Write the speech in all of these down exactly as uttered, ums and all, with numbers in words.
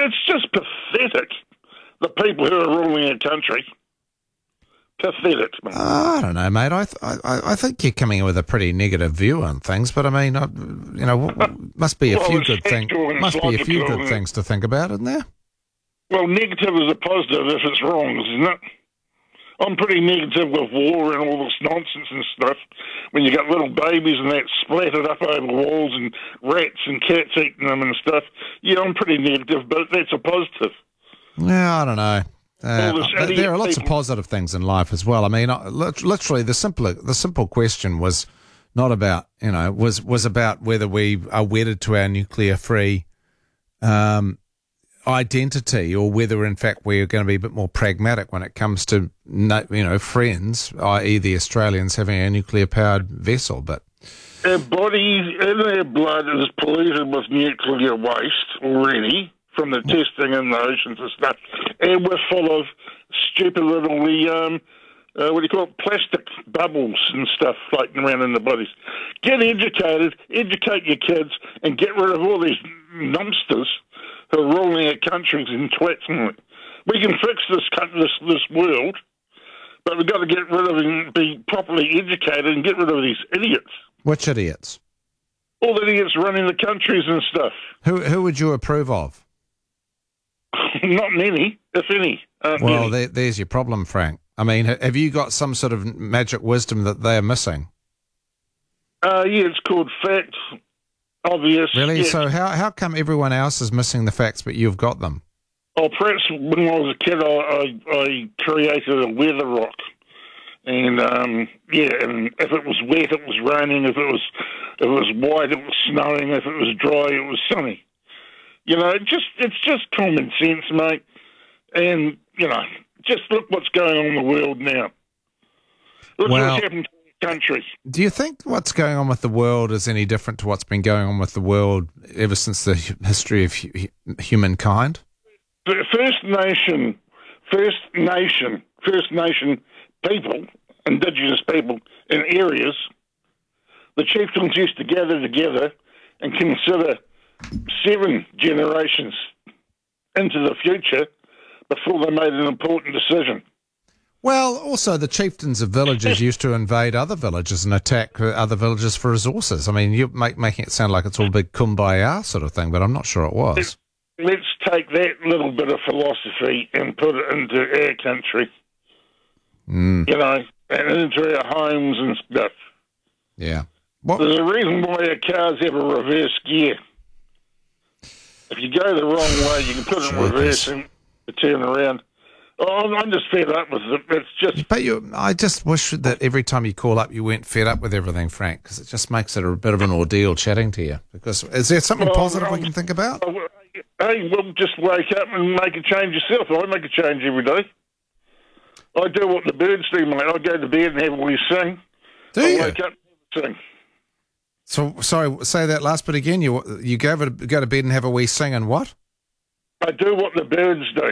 it's just pathetic, the people who are ruling our country. Pathetic, mate. Uh, I don't know, mate. I, th- I I think you're coming in with a pretty negative view on things, but I mean, I, you know, w- w- must be a Well, few it's good things. factual and Must it's be a few logical good and- things to think about, isn't there? Well, negative is a positive if it's wrong, isn't it? I'm pretty negative with war and all this nonsense and stuff. When you got little babies and that splattered up over walls and rats and cats eating them and stuff, yeah, I'm pretty negative, but that's a positive. Yeah, I don't know. Uh, this th- there are lots of people- positive things in life as well. I mean, I- lit- literally, the simple the simple question was not about you know was was about whether we are wedded to our nuclear free um, identity, or whether in fact we're going to be a bit more pragmatic when it comes to no, you know friends, that is, the Australians having a nuclear powered vessel. But Our bodies and our blood is polluted with nuclear waste already from the testing in the oceans and stuff, and we're full of stupid little, um, uh, what do you call it, plastic bubbles and stuff floating around in the bodies. Get educated, educate your kids, and get rid of all these numbsters who are ruling our countries in twats. And we can fix this, coun- this this world, but we've got to get rid of and be properly educated and get rid of these idiots. which idiots? All the idiots running the countries and stuff. Who who would you approve of? Not many, if any. Uh, Well, many. there, there's your problem, Frank. I mean, ha- have you got some sort of magic wisdom that they're missing? Uh, yeah, it's called fact. Obvious. Really? Yeah. So how how come everyone else is missing the facts, but you've got them? Oh, perhaps when I was a kid, I, I, I created a weather rock. And, um, yeah, and if it was wet, it was raining. If it was if it was white, it was snowing. If it was dry, it was sunny. You know, it just it's just common sense, mate. And, you know, just look what's going on in the world now. Look Well- what's happened to the country. Do you think what's going on with the world is any different to what's been going on with the world ever since the hu- history of hu- humankind? The First Nation, First Nation, First Nation people, Indigenous people in areas, the chieftains used to gather together and consider seven generations into the future before they made an important decision. Well, also the chieftains of villages used to invade other villages and attack uh, other villages for resources. I mean, you're make, making it sound like it's all a big kumbaya sort of thing, but I'm not sure it was. Let's take that little bit of philosophy and put it into our country, Mm, you know, and into our homes and stuff. yeah. What, There's a reason why our cars have a reverse gear. If you go the wrong way, you can put it in Jeepers. reverse and turn around. Oh, I'm I'm just fed up with it. It's just, but you, I just wish that every time you call up, you weren't fed up with everything, Frank, because it just makes it a bit of an ordeal chatting to you. Because is there something Well, positive we um, can think about? oh, hey, well, just wake up and make a change yourself. I make a change every day. I do what the birds do, mate. I go to bed and have a wee sing. Do I you? wake up and sing. So, sorry, say that last bit again. You you go to, go to bed and have a wee sing and what? I do what the birds do.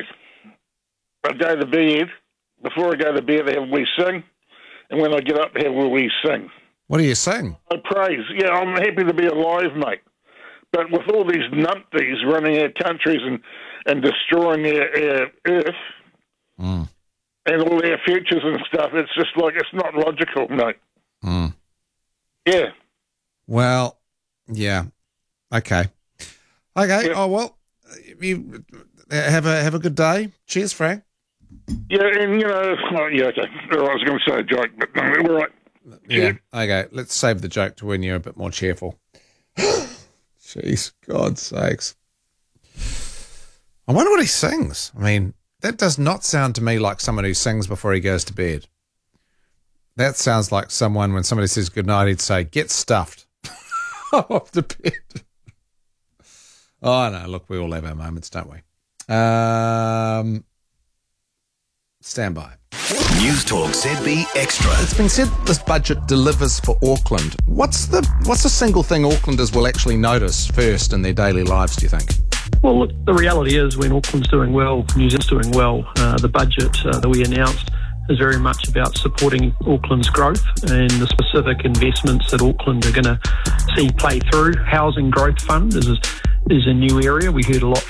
I go to bed. Before I go to bed, I have a wee sing. And when I get up, I have a wee sing. What do you sing? I praise. Yeah, I'm happy to be alive, mate. But with all these numpties running our countries and, and destroying our, our earth Mm, and all our futures and stuff, it's just like, it's not logical, mate. mm. Yeah. Well, yeah. Okay. Okay. Yeah. Oh well. You have a have a good day. Cheers, Frank. Yeah, and, you know, oh, yeah, okay. I was going to say a joke, but no, all right. Yeah. Okay. Let's save the joke to when you're a bit more cheerful. Jeez, God's sakes. I wonder what he sings. I mean, that does not sound to me like someone who sings before he goes to bed. That sounds like someone, when somebody says goodnight, he'd say, "Get stuffed." Off the bed. Oh, no, look, we all have our moments, don't we? Um, stand by. News Talk Z B Extra. It's been said that this budget delivers for Auckland. What's the what's the single thing Aucklanders will actually notice first in their daily lives, do you think? Well, look, the reality is when Auckland's doing well, New Zealand's doing well, uh, the budget uh, that we announced is very much about supporting Auckland's growth and the specific investments that Auckland are going to see play through. Housing Growth Fund is is a new area. We heard a lot